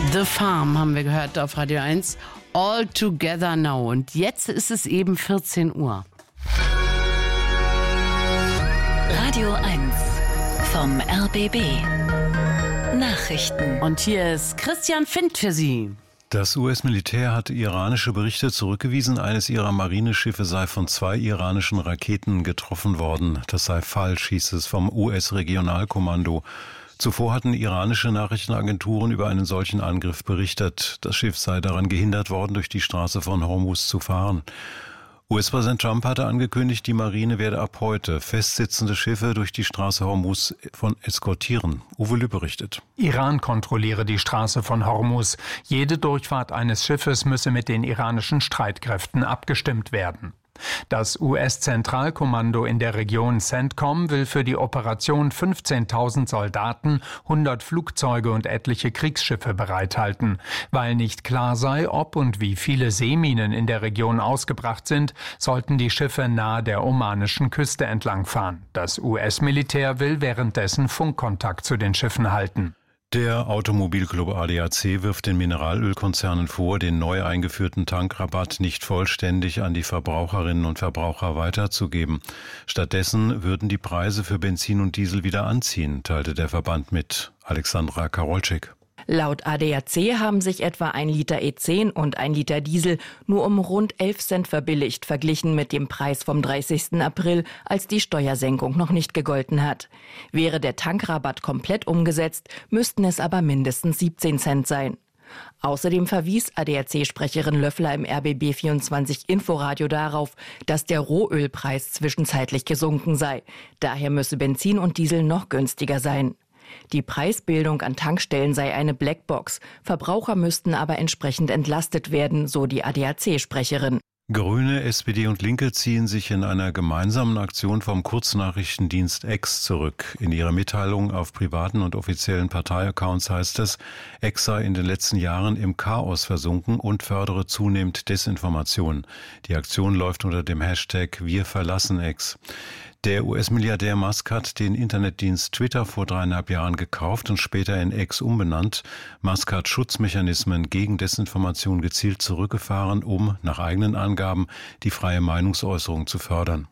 The Farm haben wir gehört auf Radio 1. All Together Now. Und jetzt ist es eben 14 Uhr. Radio 1 vom RBB. Nachrichten. Und hier ist Christian Findt für Sie. Das US-Militär hat iranische Berichte zurückgewiesen, eines ihrer Marineschiffe sei von 2 iranischen Raketen getroffen worden. Das sei falsch, hieß es vom US-Regionalkommando. Zuvor hatten iranische Nachrichtenagenturen über einen solchen Angriff berichtet. Das Schiff sei daran gehindert worden, durch die Straße von Hormuz zu fahren. US-Präsident Trump hatte angekündigt, die Marine werde ab heute festsitzende Schiffe durch die Straße Hormuz eskortieren. Uwe Lübb berichtet. Iran kontrolliere die Straße von Hormuz. Jede Durchfahrt eines Schiffes müsse mit den iranischen Streitkräften abgestimmt werden. Das US-Zentralkommando in der Region CENTCOM will für die Operation 15.000 Soldaten, 100 Flugzeuge und etliche Kriegsschiffe bereithalten. Weil nicht klar sei, ob und wie viele Seeminen in der Region ausgebracht sind, sollten die Schiffe nahe der omanischen Küste entlangfahren. Das US-Militär will währenddessen Funkkontakt zu den Schiffen halten. Der Automobilclub ADAC wirft den Mineralölkonzernen vor, den neu eingeführten Tankrabatt nicht vollständig an die Verbraucherinnen und Verbraucher weiterzugeben. Stattdessen würden die Preise für Benzin und Diesel wieder anziehen, teilte der Verband mit. Alexandra Karolczyk. Laut ADAC haben sich etwa 1 Liter E10 und 1 Liter Diesel nur um rund 11 Cent verbilligt, verglichen mit dem Preis vom 30. April, als die Steuersenkung noch nicht gegolten hat. Wäre der Tankrabatt komplett umgesetzt, müssten es aber mindestens 17 Cent sein. Außerdem verwies ADAC-Sprecherin Löffler im RBB24 Inforadio darauf, dass der Rohölpreis zwischenzeitlich gesunken sei. Daher müsse Benzin und Diesel noch günstiger sein. Die Preisbildung an Tankstellen sei eine Blackbox. Verbraucher müssten aber entsprechend entlastet werden, so die ADAC-Sprecherin. Grüne, SPD und Linke ziehen sich in einer gemeinsamen Aktion vom Kurznachrichtendienst X zurück. In ihrer Mitteilung auf privaten und offiziellen Parteiaccounts heißt es, X sei in den letzten Jahren im Chaos versunken und fördere zunehmend Desinformation. Die Aktion läuft unter dem Hashtag Wir verlassen X. Der US-Milliardär Musk hat den Internetdienst Twitter vor 3,5 Jahren gekauft und später in X umbenannt. Musk hat Schutzmechanismen gegen Desinformation gezielt zurückgefahren, um, nach eigenen Angaben, die freie Meinungsäußerung zu fördern.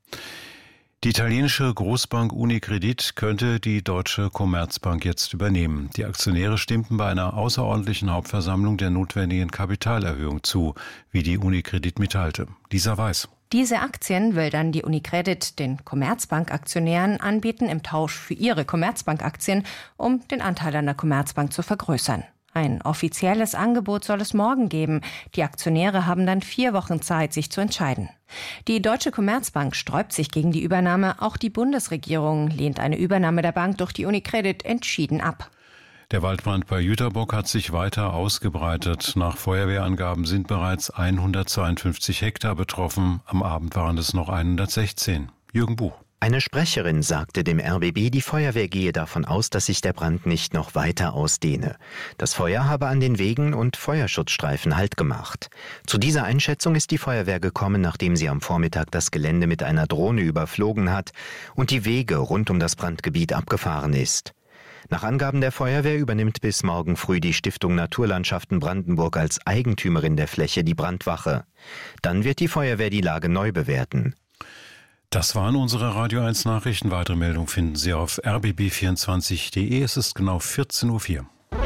Die italienische Großbank Unicredit könnte die deutsche Commerzbank jetzt übernehmen. Die Aktionäre stimmten bei einer außerordentlichen Hauptversammlung der notwendigen Kapitalerhöhung zu, wie die Unicredit mitteilte. Lisa Weiß. Diese Aktien will dann die Unicredit den Commerzbank-Aktionären anbieten im Tausch für ihre Commerzbank-Aktien, um den Anteil an der Commerzbank zu vergrößern. Ein offizielles Angebot soll es morgen geben. Die Aktionäre haben dann 4 Wochen Zeit, sich zu entscheiden. Die Deutsche Commerzbank sträubt sich gegen die Übernahme. Auch die Bundesregierung lehnt eine Übernahme der Bank durch die Unicredit entschieden ab. Der Waldbrand bei Jüterbock hat sich weiter ausgebreitet. Nach Feuerwehrangaben sind bereits 152 Hektar betroffen. Am Abend waren es noch 116. Jürgen Buch. Eine Sprecherin sagte dem RBB, die Feuerwehr gehe davon aus, dass sich der Brand nicht noch weiter ausdehne. Das Feuer habe an den Wegen und Feuerschutzstreifen Halt gemacht. Zu dieser Einschätzung ist die Feuerwehr gekommen, nachdem sie am Vormittag das Gelände mit einer Drohne überflogen hat und die Wege rund um das Brandgebiet abgefahren ist. Nach Angaben der Feuerwehr übernimmt bis morgen früh die Stiftung Naturlandschaften Brandenburg als Eigentümerin der Fläche die Brandwache. Dann wird die Feuerwehr die Lage neu bewerten. Das waren unsere Radio 1 Nachrichten. Weitere Meldungen finden Sie auf rbb24.de. Es ist genau 14.04 Uhr.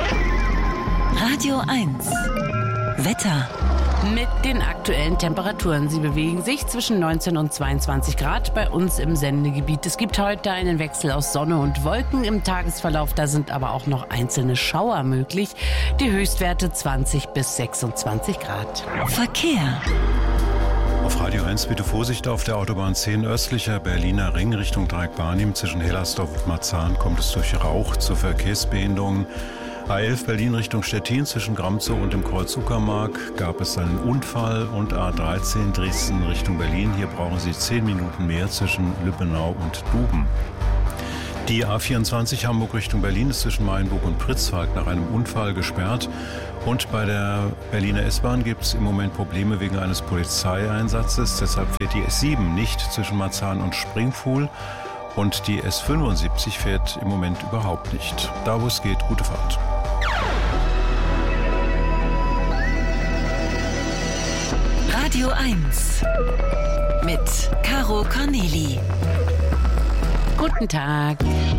Radio 1 Wetter. Mit den aktuellen Temperaturen. Sie bewegen sich zwischen 19 und 22 Grad bei uns im Sendegebiet. Es gibt heute einen Wechsel aus Sonne und Wolken im Tagesverlauf. Da sind aber auch noch einzelne Schauer möglich. Die Höchstwerte 20 bis 26 Grad. Verkehr. Auf Radio 1 bitte Vorsicht auf der Autobahn 10 östlicher Berliner Ring Richtung Dreieck-Barnim. Zwischen Hellersdorf und Marzahn kommt es durch Rauch zu Verkehrsbehinderungen. A11 Berlin Richtung Stettin zwischen Gramzow und dem Kreuz Uckermark gab es einen Unfall und A13 Dresden Richtung Berlin. Hier brauchen Sie 10 Minuten mehr zwischen Lübbenau und Duben. Die A24 Hamburg Richtung Berlin ist zwischen Mayenburg und Pritzwalk nach einem Unfall gesperrt. Und bei der Berliner S-Bahn gibt es im Moment Probleme wegen eines Polizeieinsatzes. Deshalb fährt die S7 nicht zwischen Marzahn und Springfuhl. Und die S75 fährt im Moment überhaupt nicht. Da wo es geht, gute Fahrt. Radio 1 mit Caro Corneli. Guten Tag.